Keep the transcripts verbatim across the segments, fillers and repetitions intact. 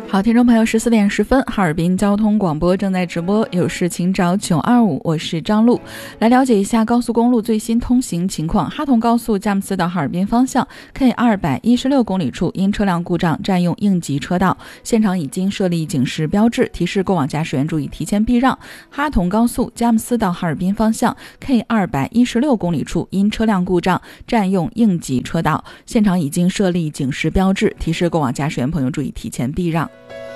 好，听众朋友，十四点十分，哈尔滨交通广播正在直播，有事请找九二五，我是张璐。来了解一下高速公路最新通行情况。哈同高速佳木斯到哈尔滨方向 K 二百一十六公里处，因车辆故障占用应急车道，现场已经设立警示标志，提示过往驾驶员注意提前避让。哈同高速佳木斯到哈尔滨方向 K 二百一十六公里处，因车辆故障占用应急车道，现场已经设立警示标志，提示过往驾驶员朋友注意提前避让。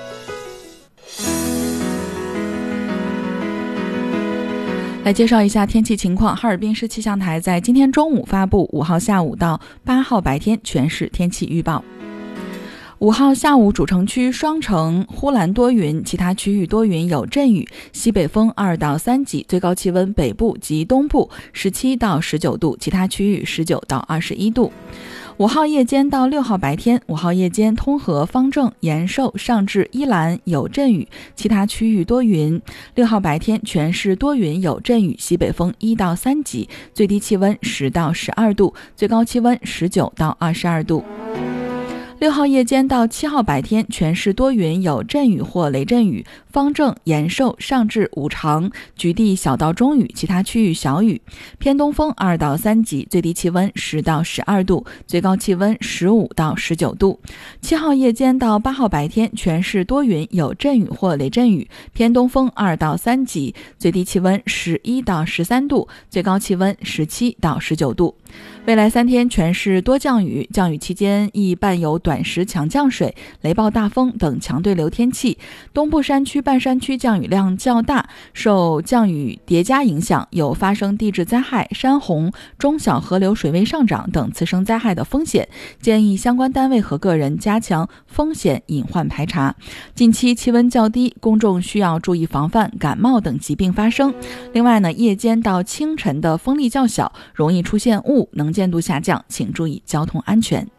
来介绍一下天气情况。哈尔滨市气象台在今天中午发布五号下午到八号白天全市天气预报。五号下午主城区双城忽蓝多云，其他区域多云有阵雨，西北风二到三级，最高气温北部及东部十七到十九度，其他区域十九到二十一度。五号夜间到六号白天，五号夜间通河、方正、延寿、上至依兰有阵雨，其他区域多云。六号白天全市多云有阵雨，西北风一到三级，最低气温十到十二度，最高气温十九到二十二度。六号夜间到七号白天全市多云有阵雨或雷阵雨，方正、延寿、上至五常、局地小到中雨，其他区域小雨，偏东风二到三级，最低气温十到十二度，最高气温十五到十九度。七号夜间到八号白天全市多云有阵雨或雷阵雨，偏东风二到三级，最低气温十一到十三度，最高气温十七到十九度。未来三天全市多降雨，降雨期间易伴有短时强降水、雷暴大风等强对流天气。东部山区、半山区降雨量较大，受降雨叠加影响，有发生地质灾害、山洪、中小河流水位上涨等次生灾害的风险，建议相关单位和个人加强风险隐患排查。近期气温较低，公众需要注意防范感冒等疾病发生。另外呢，夜间到清晨的风力较小，容易出现雾，能见度下降，请注意交通安全。